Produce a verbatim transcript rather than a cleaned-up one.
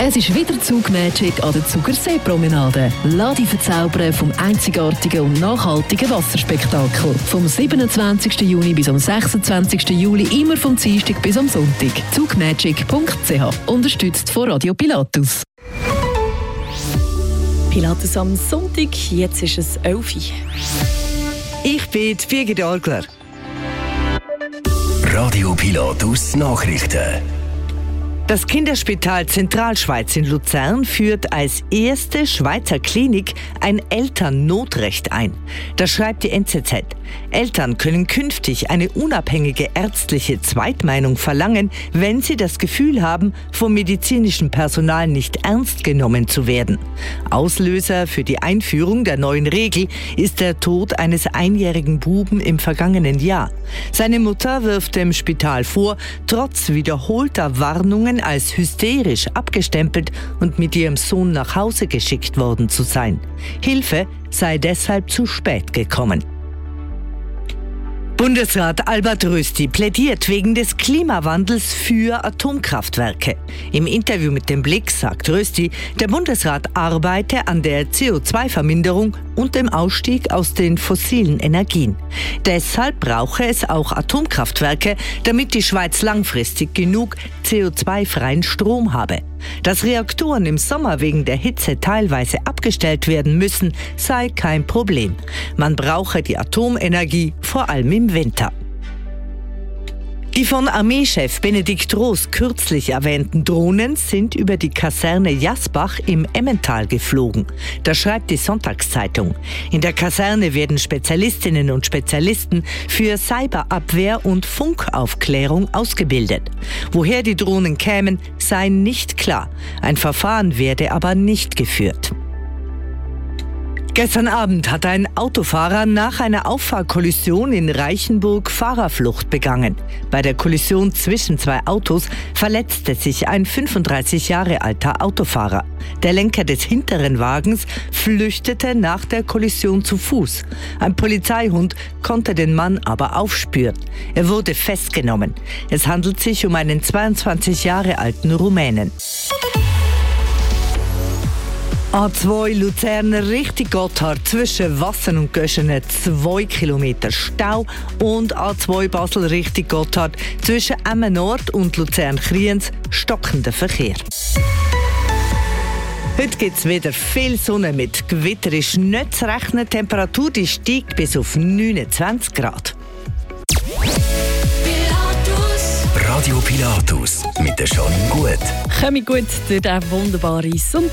Es ist wieder Zugmagic an der Zugersee-Promenade. Lass dich verzaubern vom einzigartigen und nachhaltigen Wasserspektakel. Vom siebenundzwanzigsten Juni bis am sechsundzwanzigsten Juli, immer vom Dienstag bis am Sonntag. zugmagic punkt c h. Unterstützt von Radio Pilatus. Pilatus am Sonntag, jetzt ist es elf Uhr. Ich bin Birgit Orgler. Radio Pilatus Nachrichten. Das Kinderspital Zentralschweiz in Luzern führt als erste Schweizer Klinik ein Elternnotrecht ein. Das schreibt die N Z Z. Eltern können künftig eine unabhängige ärztliche Zweitmeinung verlangen, wenn sie das Gefühl haben, vom medizinischen Personal nicht ernst genommen zu werden. Auslöser für die Einführung der neuen Regel ist der Tod eines einjährigen Buben im vergangenen Jahr. Seine Mutter wirft dem Spital vor, trotz wiederholter Warnungen als hysterisch abgestempelt und mit ihrem Sohn nach Hause geschickt worden zu sein. Hilfe sei deshalb zu spät gekommen. Bundesrat Albert Rösti plädiert wegen des Klimawandels für Atomkraftwerke. Im Interview mit dem Blick sagt Rösti, der Bundesrat arbeite an der C O zwei Verminderung und dem Ausstieg aus den fossilen Energien. Deshalb brauche es auch Atomkraftwerke, damit die Schweiz langfristig genug C O zwei freien Strom habe. Dass Reaktoren im Sommer wegen der Hitze teilweise abgestellt werden müssen, sei kein Problem. Man brauche die Atomenergie vor allem im Winter. Die von Armeechef Benedikt Roos kürzlich erwähnten Drohnen sind über die Kaserne Jasbach im Emmental geflogen. Das schreibt die Sonntagszeitung. In der Kaserne werden Spezialistinnen und Spezialisten für Cyberabwehr und Funkaufklärung ausgebildet. Woher die Drohnen kämen, sei nicht klar. Ein Verfahren werde aber nicht geführt. Gestern Abend hat ein Autofahrer nach einer Auffahrkollision in Reichenburg Fahrerflucht begangen. Bei der Kollision zwischen zwei Autos verletzte sich ein fünfunddreißig Jahre alter Autofahrer. Der Lenker des hinteren Wagens flüchtete nach der Kollision zu Fuß. Ein Polizeihund konnte den Mann aber aufspüren. Er wurde festgenommen. Es handelt sich um einen zweiundzwanzig Jahre alten Rumänen. A zwei Luzerner Richtung Gotthard zwischen Wassen und Göschenen zwei Kilometer Stau und A zwei Basel Richtung Gotthard zwischen Emmen Nord und Luzern-Kriens stockender Verkehr. Heute gibt es wieder viel Sonne mit Gewitter, ist nicht zu rechnen. Die Temperatur die steigt bis auf neunundzwanzig Grad. Radio Pilatus mit der Janine Gut. Komme gut durch den wunderbaren Sonntag.